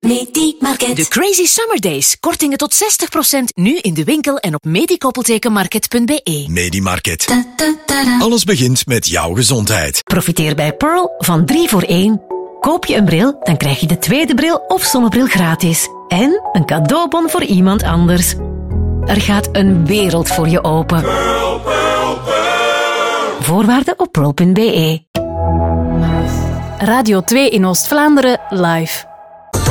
Medi-Market. De Crazy Summer Days. Kortingen tot 60% nu in de winkel en op medikoppeltekenmarket.be. Medi-Market. Alles begint met jouw gezondheid. Profiteer bij Pearl van 3 voor 1. Koop je een bril, dan krijg je de tweede bril of zonnebril gratis. En een cadeaubon voor iemand anders. Er gaat een wereld voor je open. Pearl, Pearl, Pearl. Voorwaarden op pearl.be. Radio 2 in Oost-Vlaanderen live.